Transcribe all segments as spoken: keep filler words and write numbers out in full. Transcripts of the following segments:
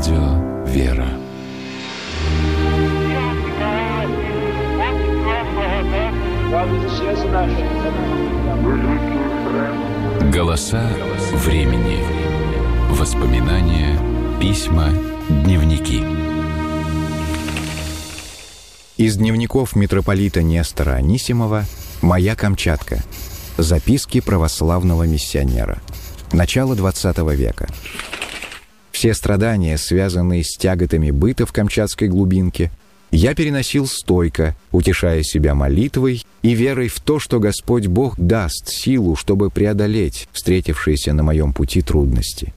Радио «Вера». Голоса времени. Воспоминания, письма, дневники. Из дневников митрополита Нестора Анисимова «Моя Камчатка. Записки православного миссионера. Начало двадцатого века». Все страдания, связанные с тяготами быта в камчатской глубинке, я переносил стойко, утешая себя молитвой и верой в то, что Господь Бог даст силу, чтобы преодолеть встретившиеся на моем пути трудности.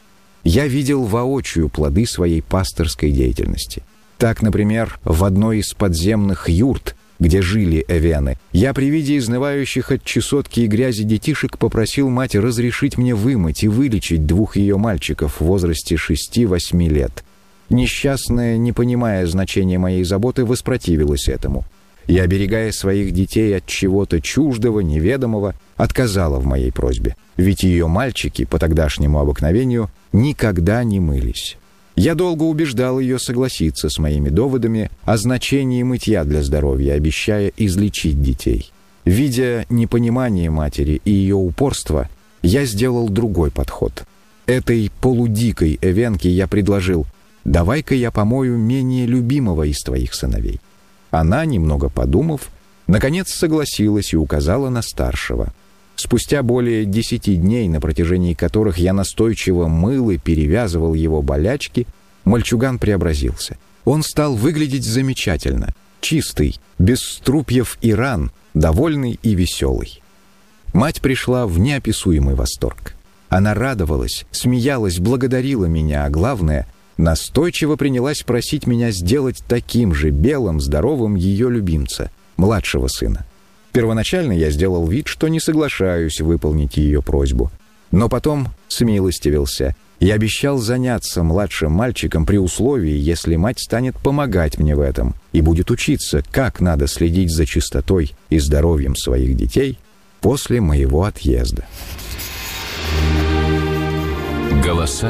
Я видел воочию плоды своей пасторской деятельности. Так, например, в одной из подземных юрт, где жили эвены, я при виде изнывающих от чесотки и грязи детишек попросил мать разрешить мне вымыть и вылечить двух ее мальчиков в возрасте шести-восьми лет. Несчастная, не понимая значения моей заботы, воспротивилась этому. И, оберегая своих детей от чего-то чуждого, неведомого, отказала в моей просьбе, ведь ее мальчики, по тогдашнему обыкновению, никогда не мылись. Я долго убеждал ее согласиться с моими доводами о значении мытья для здоровья, обещая излечить детей. Видя непонимание матери и ее упорство, я сделал другой подход. Этой полудикой эвенке я предложил: «Давай-ка я помою менее любимого из твоих сыновей». Она, немного подумав, наконец согласилась и указала на старшего. Спустя более десяти дней, на протяжении которых я настойчиво мыл и перевязывал его болячки, мальчуган преобразился. Он стал выглядеть замечательно, чистый, без струпьев и ран, довольный и веселый. Мать пришла в неописуемый восторг. Она радовалась, смеялась, благодарила меня, а главное, настойчиво принялась просить меня сделать таким же белым, здоровым ее любимца, младшего сына. Первоначально я сделал вид, что не соглашаюсь выполнить ее просьбу, но потом смилостивился и обещал заняться младшим мальчиком при условии, если мать станет помогать мне в этом и будет учиться, как надо следить за чистотой и здоровьем своих детей после моего отъезда. Голоса